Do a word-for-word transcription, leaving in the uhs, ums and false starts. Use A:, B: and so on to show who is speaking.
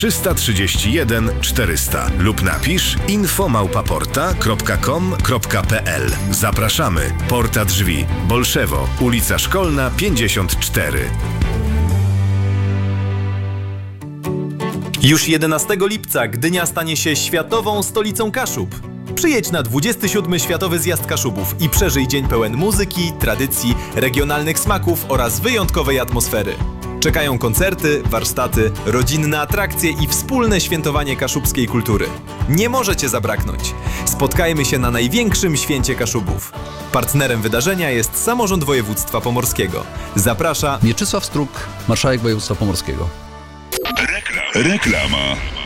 A: trzysta trzydzieści jeden czterysta lub napisz info małpa porta kropka com kropka p l. Zapraszamy. Porta Drzwi. Bolszewo. Ulica Szkolna pięćdziesiąt cztery.
B: Już jedenastego lipca Gdynia stanie się światową stolicą Kaszub. Przyjedź na dwudziesty siódmy Światowy Zjazd Kaszubów i przeżyj dzień pełen muzyki, tradycji, regionalnych smaków oraz wyjątkowej atmosfery. Czekają koncerty, warsztaty, rodzinne atrakcje i wspólne świętowanie kaszubskiej kultury. Nie może Cię zabraknąć. Spotkajmy się na największym święcie Kaszubów. Partnerem wydarzenia jest Samorząd Województwa Pomorskiego. Zaprasza
C: Mieczysław Struk, marszałek województwa pomorskiego.
D: Reklama.